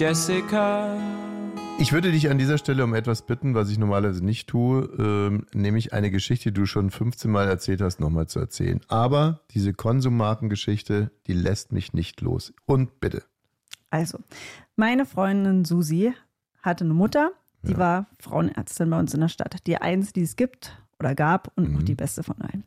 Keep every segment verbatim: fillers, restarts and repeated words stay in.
Jessica. Ich würde dich an dieser Stelle um etwas bitten, was ich normalerweise nicht tue, ähm, nämlich eine Geschichte, die du schon fünfzehn Mal erzählt hast, nochmal zu erzählen. Aber diese Konsummarkengeschichte, die lässt mich nicht los. Und bitte. Also, meine Freundin Susi hatte eine Mutter, die Ja. war Frauenärztin bei uns in der Stadt. Die einzige, die es gibt oder gab und Mhm. auch die beste von allen.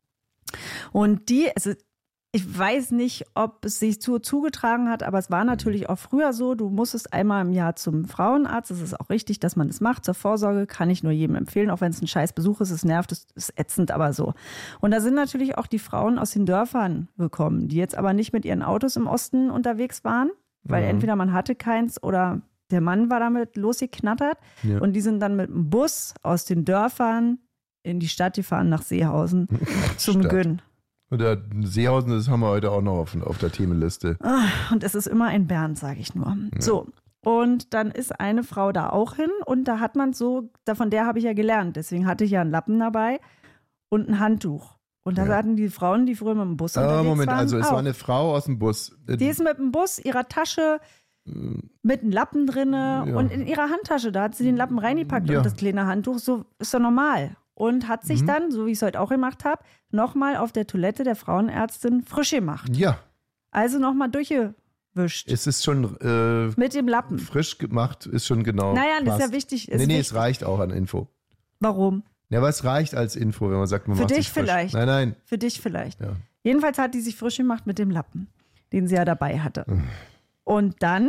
Und die, also ich weiß nicht, ob es sich so zugetragen hat, aber es war natürlich auch früher so, du musstest einmal im Jahr zum Frauenarzt. Es ist auch richtig, dass man das macht. Zur Vorsorge kann ich nur jedem empfehlen, auch wenn es ein scheiß Besuch ist. Es nervt, es ist ätzend, aber so. Und da sind natürlich auch die Frauen aus den Dörfern gekommen, die jetzt aber nicht mit ihren Autos im Osten unterwegs waren, weil Ja. entweder man hatte keins oder der Mann war damit losgeknattert. Ja. Und die sind dann mit dem Bus aus den Dörfern in die Stadt gefahren nach Seehausen zum Stadt. Gönn. Oder Seehausen, das haben wir heute auch noch auf, auf der Themenliste. Ah, Und es ist immer ein Bernd, sage ich nur. Ja. So, und dann ist eine Frau da auch hin und da hat man so, da- von der habe ich ja gelernt, deswegen hatte ich ja einen Lappen dabei und ein Handtuch. Und da Ja. hatten die Frauen, die früher mit dem Bus Ah, unterwegs Moment, waren, also es auch. war eine Frau aus dem Bus. Äh, Die ist mit dem Bus, ihrer Tasche, mit einem Lappen drinne Ja. und in ihrer Handtasche, da hat sie den Lappen reingepackt Ja. und das kleine Handtuch, so ist doch normal. Und hat sich Mhm. dann, so wie ich es heute auch gemacht habe, nochmal auf der Toilette der Frauenärztin frisch gemacht. Ja, Also nochmal durchgewischt. es ist schon äh, Mit dem Lappen. frisch gemacht, ist schon genau. Naja, das ist passt. ja wichtig. Ist Nee, nee, wichtig. es reicht auch an Info. Warum? Ja, aber es reicht als Info, wenn man sagt, man Für macht dich sich frisch. vielleicht. Nein, nein. Für dich vielleicht. Ja. Jedenfalls hat die sich frisch gemacht mit dem Lappen, den sie ja dabei hatte. Und dann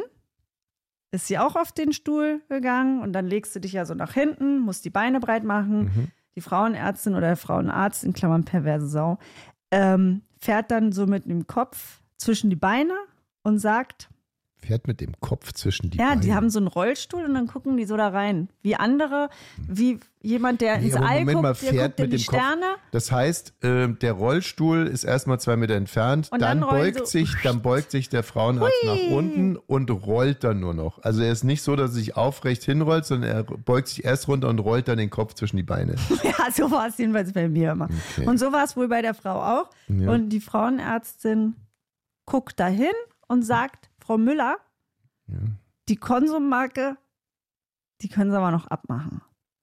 ist sie auch auf den Stuhl gegangen und dann legst du dich ja so nach hinten, musst die Beine breit machen. Mhm. Die Frauenärztin oder der Frauenarzt, in Klammern perverse Sau, ähm, fährt dann so mit dem Kopf zwischen die Beine und sagt, Fährt mit dem Kopf zwischen die ja, Beine. die haben so einen Rollstuhl und dann gucken die so da rein. Wie andere, wie jemand, der Nee, ins aber All Moment guckt, mal, der fährt guckt in mit die dem Kopf. Sterne. Das heißt, äh, der Rollstuhl ist erstmal zwei Meter entfernt, Und dann, dann rollen beugt so- sich, dann beugt sich der Frauenarzt Hui. nach unten und rollt dann nur noch. Also er ist nicht so, dass er sich aufrecht hinrollt, sondern er beugt sich erst runter und rollt dann den Kopf zwischen die Beine. Ja, so war es jedenfalls bei mir immer. Okay. Und so war es wohl bei der Frau auch. Ja. Und die Frauenärztin guckt dahin und sagt, Frau Müller, Ja. die Konsummarke, die können Sie aber noch abmachen.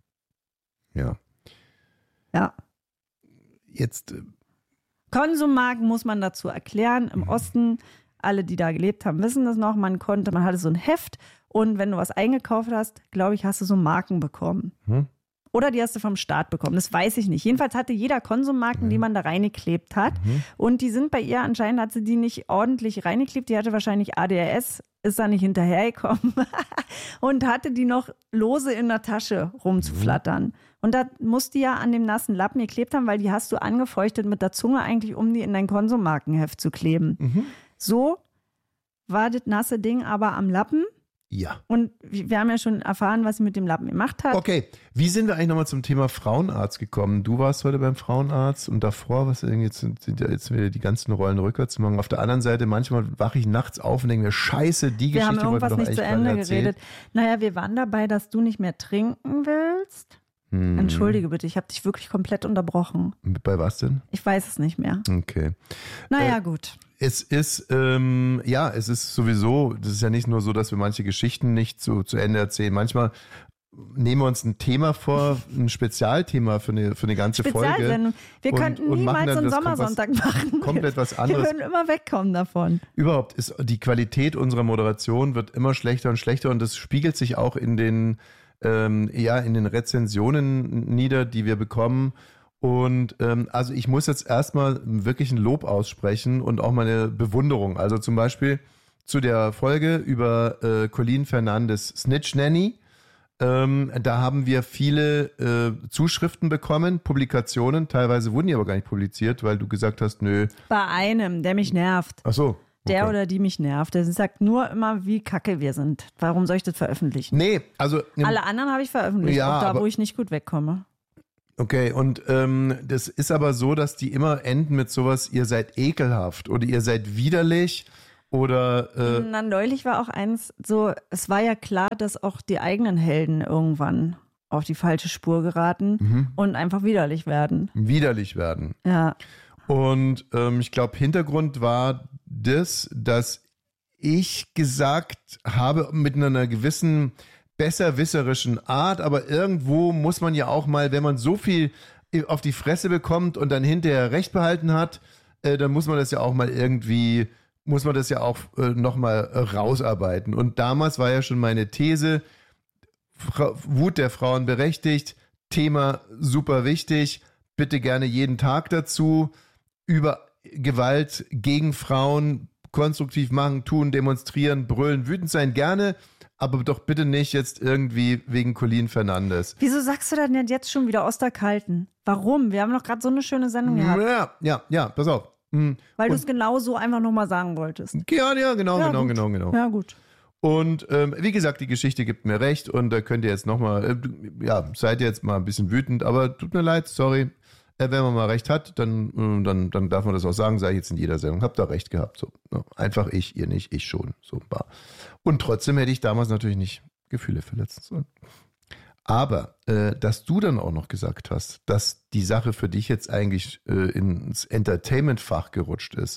Ja. Ja. Jetzt, äh, Konsummarken muss man dazu erklären. Im Osten, alle, die da gelebt haben, wissen das noch. Man konnte, man hatte so ein Heft und wenn du was eingekauft hast, glaube ich, hast du so Marken bekommen. Hm? Oder die hast du vom Staat bekommen. Das weiß ich nicht. Jedenfalls hatte jeder Konsummarken, die man da reingeklebt hat. Und die sind bei ihr anscheinend, hat sie die nicht ordentlich reingeklebt. Die hatte wahrscheinlich A D H S, ist da nicht hinterhergekommen und hatte die noch lose in der Tasche rumzuflattern. Und da musst die ja an dem nassen Lappen geklebt haben, weil die hast du angefeuchtet mit der Zunge eigentlich, um die in dein Konsummarkenheft zu kleben. Mhm. So war das nasse Ding aber am Lappen. ja. Und wir haben ja schon erfahren, was sie mit dem Lappen gemacht hat. Okay, wie sind wir eigentlich nochmal zum Thema Frauenarzt gekommen? Du warst heute beim Frauenarzt und davor, was denn jetzt sind, sind ja jetzt wieder die ganzen Rollen rückwärts zu machen. Auf der anderen Seite, manchmal wache ich nachts auf und denke mir, scheiße, die Wir haben Geschichte wollten wir irgendwas doch nicht eigentlich zu gerade Ende erzählen. geredet. Naja, wir waren dabei, dass du nicht mehr trinken willst. Hm. Entschuldige bitte, ich habe dich wirklich komplett unterbrochen. Bei was denn? Ich weiß es nicht mehr. Okay. Naja, Äh, gut. Es ist, ähm, ja, es ist sowieso, das ist ja nicht nur so, dass wir manche Geschichten nicht zu, zu Ende erzählen. Manchmal nehmen wir uns ein Thema vor, ein Spezialthema für eine, für eine ganze Folge. Spezialsendung. Wir und- könnten und machen niemals dann einen das kommt was- Sommersonntag machen. komplett was Wir anderes. würden immer wegkommen davon. Überhaupt ist die Qualität unserer Moderation wird immer schlechter und schlechter und das spiegelt sich auch in den, ähm, ja, in den Rezensionen nieder, die wir bekommen. Und ähm, also ich muss jetzt erstmal wirklich ein Lob aussprechen und auch meine Bewunderung. Also zum Beispiel zu der Folge über äh, Colleen Fernandes Snitch Nanny. Ähm, da haben wir viele äh, Zuschriften bekommen, Publikationen. Teilweise wurden die aber gar nicht publiziert, weil du gesagt hast, nö. Bei einem, der mich nervt. Ach so. Der okay. oder die mich nervt. Der sagt nur immer, wie kacke wir sind. Warum soll ich das veröffentlichen? Nee, also im- Alle anderen habe ich veröffentlicht, Ja, auch da, aber- wo ich nicht gut wegkomme. Okay, und ähm, das ist aber so, dass die immer enden mit sowas, ihr seid ekelhaft oder ihr seid widerlich oder äh, Na, neulich war auch eins so, es war ja klar, dass auch die eigenen Helden irgendwann auf die falsche Spur geraten Mhm. und einfach widerlich werden. widerlich werden. Ja. Und ähm, ich glaube, Hintergrund war das, dass ich gesagt habe, mit einer gewissen besserwisserischen Art, aber irgendwo muss man ja auch mal, wenn man so viel auf die Fresse bekommt und dann hinterher Recht behalten hat, äh, dann muss man das ja auch mal irgendwie, muss man das ja auch äh, nochmal äh, rausarbeiten. Und damals war ja schon meine These, Fra- Wut der Frauen berechtigt, Thema super wichtig, bitte gerne jeden Tag dazu, über Gewalt gegen Frauen konstruktiv machen, tun, demonstrieren, brüllen, wütend sein, gerne, aber doch bitte nicht jetzt irgendwie wegen Colin Fernandes. Wieso sagst du denn jetzt schon wieder Osterkalten? Warum? Wir haben doch gerade so eine schöne Sendung gehabt. Ja, ja, ja, pass auf. Mhm. Weil du es genau so einfach nochmal sagen wolltest. Ja, ja, genau, Ja, genau, gut. genau, genau. Ja, gut. Und ähm, wie gesagt, die Geschichte gibt mir recht und da könnt ihr jetzt nochmal, äh, ja, seid ihr jetzt mal ein bisschen wütend, aber tut mir leid, sorry. Äh, wenn man mal recht hat, dann, äh, dann, dann darf man das auch sagen, sage ich jetzt in jeder Sendung. Habt da recht gehabt. So. Ja, einfach ich, ihr nicht, ich schon. So bar. Und trotzdem hätte ich damals natürlich nicht Gefühle verletzen sollen. Aber, äh, dass du dann auch noch gesagt hast, dass die Sache für dich jetzt eigentlich äh, ins Entertainment-Fach gerutscht ist.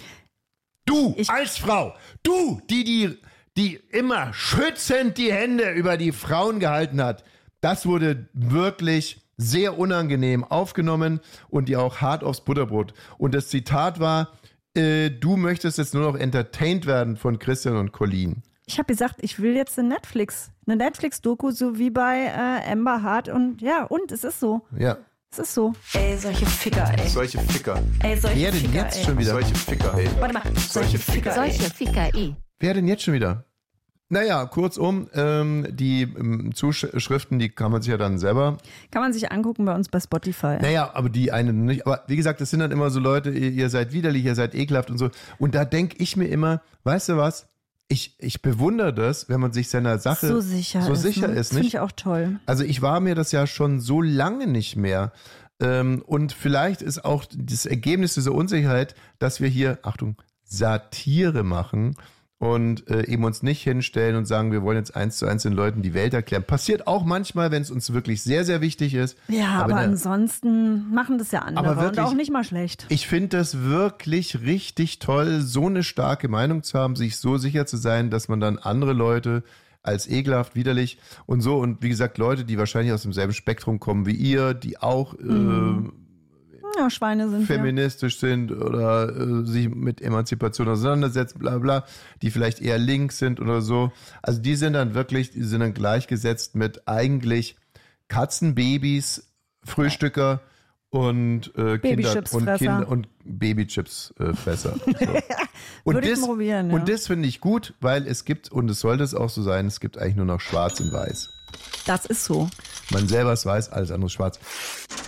Du Ich- als Frau, du, die, die, die immer schützend die Hände über die Frauen gehalten hat, das wurde wirklich sehr unangenehm aufgenommen und dir auch hart aufs Butterbrot. Und das Zitat war, äh, du möchtest jetzt nur noch entertained werden von Christian und Colin. Ich habe gesagt, ich will jetzt eine Netflix, eine Netflix-Doku, so wie bei äh, Amber Hart und ja, und es ist so. Ja. Es ist so. Ey, solche Ficker, ey. Solche Ficker. Ey, solche Wer denn Ficker, jetzt ey. schon wieder? Solche Ficker, ey. Warte mal, solche Ficker, Solche ey. Ficker, i. Wer denn jetzt schon wieder? Naja, kurzum, ähm, die ähm, Zuschriften, die kann man sich ja dann selber. Kann man sich angucken bei uns bei Spotify. Naja, aber die einen nicht. Aber wie gesagt, das sind dann immer so Leute, ihr, ihr seid widerlich, ihr seid ekelhaft und so. Und da denke ich mir immer, weißt du was? Ich, ich bewundere das, wenn man sich seiner Sache so sicher so ist. sicher ne? ist, Das finde nicht? ich auch toll. Also ich war mir das ja schon so lange nicht mehr. Ähm, und vielleicht ist auch das Ergebnis dieser Unsicherheit, dass wir hier, Achtung, Satire machen und äh, eben uns nicht hinstellen und sagen, wir wollen jetzt eins zu eins den Leuten die Welt erklären. Passiert auch manchmal, wenn es uns wirklich sehr, sehr wichtig ist. Ja, aber, in der- ansonsten machen das ja andere Aber wirklich- und auch nicht mal schlecht. Ich finde das wirklich richtig toll, so eine starke Meinung zu haben, sich so sicher zu sein, dass man dann andere Leute als ekelhaft, widerlich und so und wie gesagt Leute, die wahrscheinlich aus demselben Spektrum kommen wie ihr, die auch Mhm. Ja, Schweine äh, sind wir. feministisch sind oder äh, sich mit Emanzipation auseinandersetzen, bla bla, die vielleicht eher links sind oder so. Also die sind dann wirklich, die sind dann gleichgesetzt mit eigentlich Katzenbabys, Frühstücker und äh, Kinder und, Babychipsfresser. Kinder und Babychipsfresser. So. Und Würde ich das, probieren, ja. und das finde ich gut, weil es gibt, und es sollte es auch so sein, es gibt eigentlich nur noch schwarz und weiß. Das ist so. Man selber ist weiß, alles andere ist schwarz.